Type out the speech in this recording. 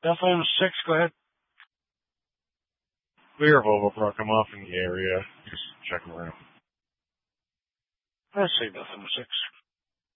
Bethlehem 6, go ahead. Clear Volvo Park. I'm off in the area. Just checking around. Let's say Bethlehem 6.